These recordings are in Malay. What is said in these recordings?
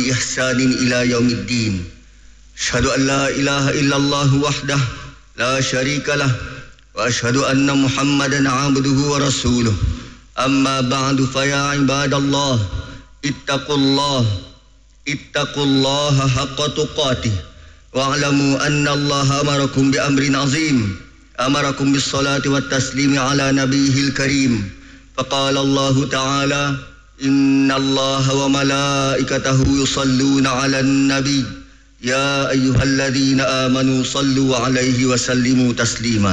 بإحسان إلى يوم الدين أشهد أن لا إله إلا الله وحده لا شريك له وأشهد أن محمدا عبده ورسوله أما بعد فيا عباد الله اتقوا الله حق تقاته واعلموا أن الله أمركم بأمر عظيم أمركم بالصلاة والتسليم على نبيه الكريم فقال الله تعالى إن الله وملائكته يصلون على النبي يا أيها الذين آمنوا صلوا عليه وسلموا تسليما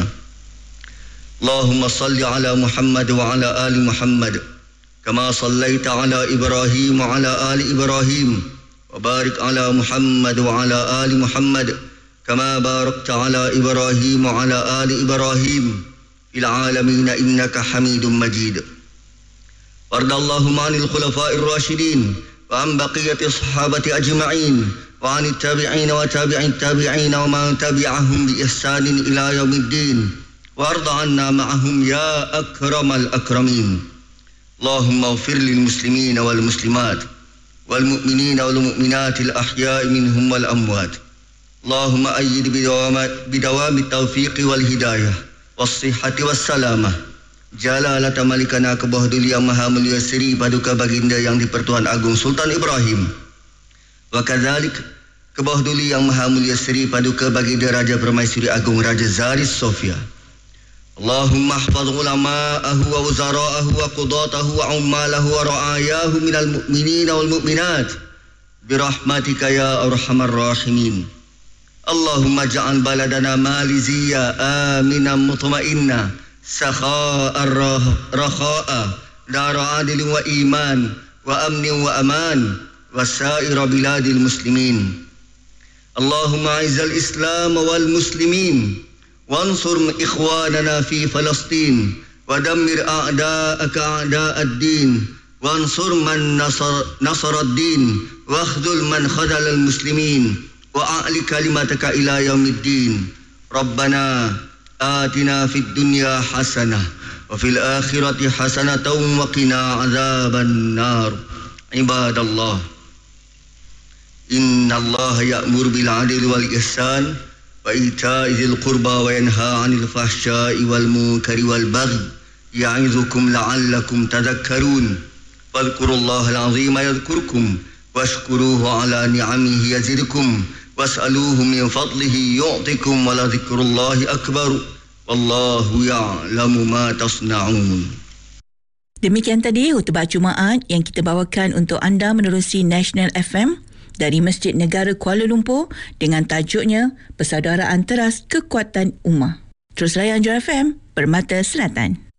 اللهم صل على محمد وعلى آل محمد كما صليت على إبراهيم وعلى آل إبراهيم وبارك على محمد وعلى آل محمد كما باركت على إبراهيم وعلى آل إبراهيم في العالمين إنك حميد مجيد وارض اللهم عن الخلفاء الراشدين وعن بقية الصحابة أجمعين وعن التابعين وتابع التابعين ومن تبعهم بإحسان إلى يوم الدين وارض عنا معهم يا أكرم الأكرمين اللهم اغفر للمسلمين والمسلمات والمؤمنين والمؤمنات الأحياء منهم والأموات اللهم أيد بدوام التوفيق والهداية والصحة والسلامة Jalalah Malikana Kebahduli Yang Maha Mulia Seri Paduka Baginda Yang di-Pertuan Agung Sultan Ibrahim wa kadzalik Kebahduli Yang Maha Mulia Seri Paduka Baginda Raja Permaisuri Agung Raja Zaris Sofia Allahumma ihfaz ulama'ahu wa wuzara'ahu wa qudatahu wa ummalahu wa ra'ayahu minal mu'minina wal mu'minat birahmatika ya arhamar rahimin Allahumma ja'al baladana maliziyya aminan mutma'inna sakha'a rakha'a dara adil wa iman wa amnin wa aman wa sa'ira biladil muslimin Allahumma a'izzal islam wal muslimin wansur ikhwanana fi Falastin wa dammir a'da'aka a'da'ad din wansur man nasara ad-din wa akhdhul man khadala al-muslimin wa a'li kalimataka ila yaumiddin Rabbana آتنا في الدنيا حسنة وفي الآخرة حسنة وقنا عذاب النار عباد الله إن الله يأمر بالعدل والإحسان وإيتاء ذي القربى وينهى عن الفحشاء والمنكر والبغي يعظكم لعلكم تذكرون فاذكروا الله العظيم يذكركم واشكروه على نعمه يزدكم واسألوه من فضله يعطكم ولذكر الله أكبر والله يعلم ما تصنعون. Demikian tadi khutbah Jumaat yang kita bawakan untuk anda menerusi National FM dari Masjid Negara Kuala Lumpur dengan tajuknya Persaudaraan Teras Kekuatan Ummah. Terus layan Anjur FM, Permata Selatan.